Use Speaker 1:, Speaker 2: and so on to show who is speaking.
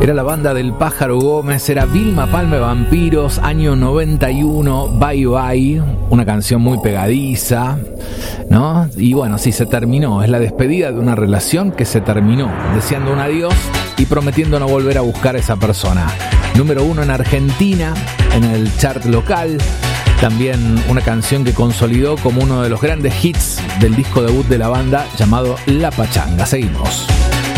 Speaker 1: Era la banda del Pájaro Gómez, era Vilma Palma Vampiros, año 91, Bye Bye, una canción muy pegadiza, ¿no? Y bueno, sí, se terminó, es la despedida de una relación que se terminó, deseando un adiós y prometiendo no volver a buscar a esa persona. Número 1 en Argentina, en el chart local. También una canción que consolidó como uno de los grandes hits del disco debut de la banda llamado La Pachanga. Seguimos.